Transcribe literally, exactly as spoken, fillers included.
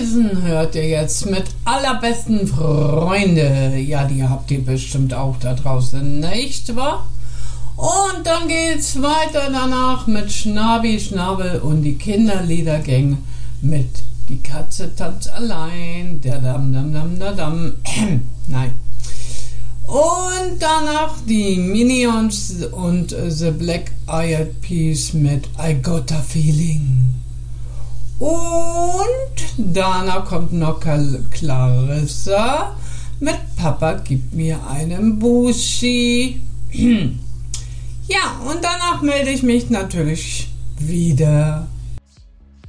Reisen hört ihr jetzt mit allerbesten Freunde. Ja, die habt ihr bestimmt auch da draußen, nicht wahr? Und dann geht's weiter danach mit Schnabi, Schnabel und die Kinderliedergang mit Die Katze tanzt allein, der Dam, Dam, Dam, da, Dam. Nein. Und danach die Minions und The Black Eyed Peas mit I Got a Feeling. Und danach kommt noch Clarissa mit Papa gibt mir einen Buschi. Ja, und danach melde ich mich natürlich wieder.